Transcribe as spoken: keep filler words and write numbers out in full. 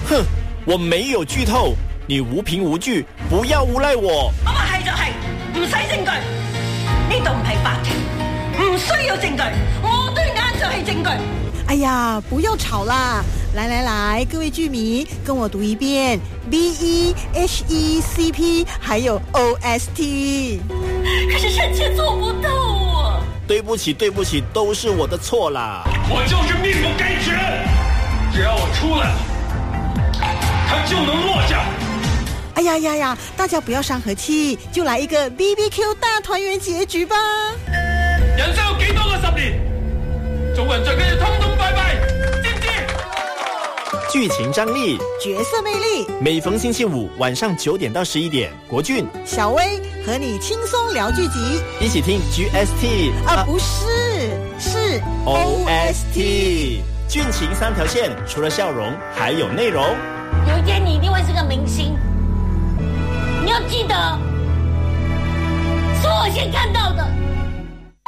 哼，我沒有劇透，你無憑無據，不要誣賴我。 我話係就係，唔使證據，呢度唔係法庭，唔需要證據，我對眼就係證據。 哎呀，不要吵啦！來來來，各位劇迷，跟我讀一遍 B E H E C P， 還有 O S T。 可是臣妾做不到啊！ 對不起，對不起，都是我的錯啦。 我就是命不該絕，只要我出來了，他就能落下。 哎呀呀呀！大家不要傷和氣，就來一個 B B Q 大團圓結局吧。 人生有幾多個十年？做人最緊要通通拜拜，知唔知？ 劇情張力， 角色魅力， 每逢星期五晚上九點到十一點，國俊、 小薇和你輕鬆聊劇集， 一起聽 G S T 啊，不是，是 O S T。劇情三條線，除了笑容，還有內容。 有一天你一定會是個明星，你要記得。